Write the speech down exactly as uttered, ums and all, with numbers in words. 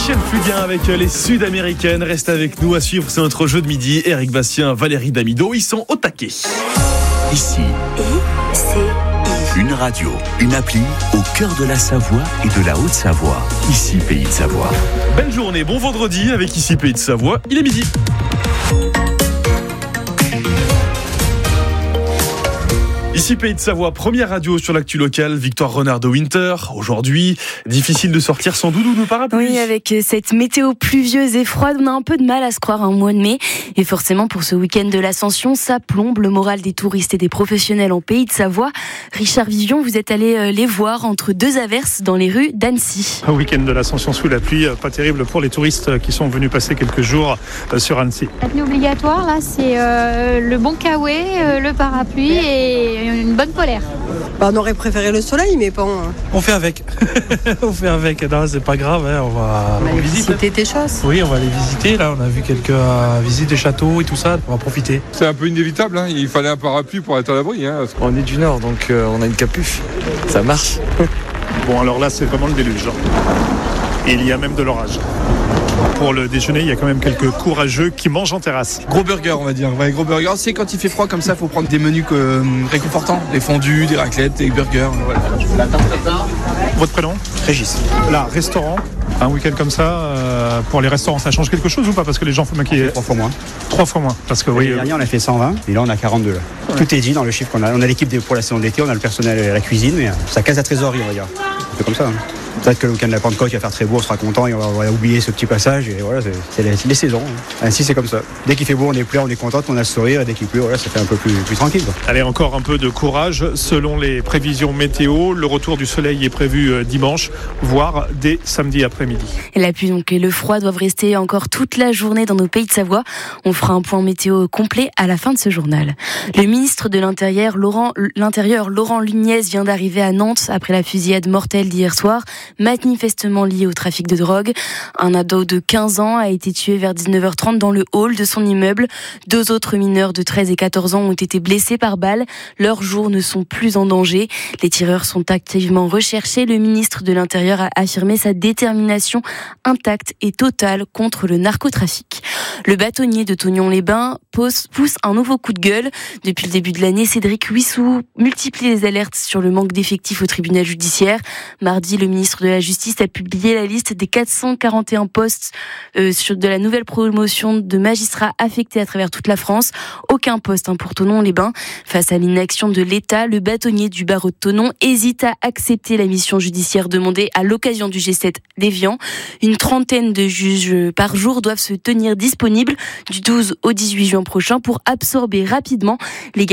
Michel Fugain avec les Sud-Américaines. Reste avec nous à suivre, c'est notre jeu de midi. Éric Bastien, Valérie Damido, ils sont au taquet. Ici, une radio, une appli au cœur de la Savoie et de la Haute-Savoie. Ici, Pays de Savoie. Belle journée, bon vendredi avec Ici, Pays de Savoie. Il est midi. Ici Pays de Savoie, première radio sur l'actu locale, Victoire Renard de Winter. Aujourd'hui, difficile de sortir sans doudou ou parapluie. Oui, avec cette météo pluvieuse et froide, on a un peu de mal à se croire un mois de mai. Et forcément, pour ce week-end de l'Ascension, ça plombe le moral des touristes et des professionnels en Pays de Savoie. Richard Vivion, vous êtes allé les voir entre deux averses dans les rues d'Annecy. Un week-end de l'Ascension sous la pluie, pas terrible pour les touristes qui sont venus passer quelques jours sur Annecy. La tenue obligatoire, là, c'est euh, le bon kawaii, euh, le parapluie et une bonne polaire. Bah, on aurait préféré le soleil, mais bon. On fait avec. on fait avec. Non, c'est pas grave. Hein. On va on va visiter tes choses. Oui, on va les visiter. Là, on a vu quelques euh, visites des châteaux et tout ça. On va profiter. C'est un peu inévitable. Hein. Il fallait un parapluie pour être à l'abri. Hein. On est du Nord, donc euh, on a une capuche. Ça marche. Bon, alors là, c'est vraiment le déluge. Et il y a même de l'orage. Pour le déjeuner, il y a quand même quelques courageux qui mangent en terrasse. Gros burger, on va dire. Ouais, gros burger. C'est quand il fait froid comme ça, il faut prendre des menus euh, réconfortants. Des fondus, des raclettes, des burgers. Voilà. Votre prénom ? Régis. Là, restaurant. Un week-end comme ça, euh, pour les restaurants, ça change quelque chose ou pas ? Parce que les gens font maquiller. Trois fois moins. Trois fois moins. Parce que oui. L'année dernière, on a fait cent vingt et là, on a quarante-deux. Là. Ouais. Tout est dit dans le chiffre qu'on a. On a l'équipe pour la saison d'été, on a le personnel à la cuisine, mais ça casse la trésorerie, on va dire. C'est comme ça. Hein. Peut-être que le week-end de la Pentecôte, il va faire très beau, on sera content et on va, on va oublier ce petit passage. Et voilà, c'est, c'est les, les saisons. Hein. Ainsi, c'est comme ça. Dès qu'il fait beau, on est plein, on est content, on a le sourire. Et dès qu'il pleut, voilà, ça fait un peu plus, plus tranquille. Quoi. Allez, encore un peu de courage. Selon les prévisions météo, le retour du soleil est prévu dimanche, voire dès samedi après-midi. Et la pluie donc, et le froid doivent rester encore toute la journée dans nos Pays de Savoie. On fera un point météo complet à la fin de ce journal. Le ministre de l'Intérieur, Laurent, l'Intérieur, Laurent Nunez, vient d'arriver à Nantes après la fusillade mortelle d'hier soir, manifestement liée au trafic de drogue. Un ado de quinze ans a été tué vers dix-neuf heures trente dans le hall de son immeuble. Deux autres mineurs de treize et quatorze ans ont été blessés par balle. Leurs jours ne sont plus en danger. Les tireurs sont activement recherchés. Le ministre de l'Intérieur a affirmé sa détermination intacte et totale contre le narcotrafic. Le bâtonnier de Thonon-les-Bains pousse un nouveau coup de gueule. Depuis le début de l'année, Cédric Huissou multiplie les alertes sur le manque d'effectifs au tribunal judiciaire. Mardi, le ministre de la Justice a publié la liste des quatre cent quarante et un postes euh, sur de la nouvelle promotion de magistrats affectés à travers toute la France. Aucun poste hein, pour Thonon-les-Bains. Face à l'inaction de l'État, le bâtonnier du barreau de Thonon hésite à accepter la mission judiciaire demandée à l'occasion du G sept d'Évian. Une trentaine de juges par jour doivent se tenir disponibles du douze au dix-huit juin prochain pour absorber rapidement les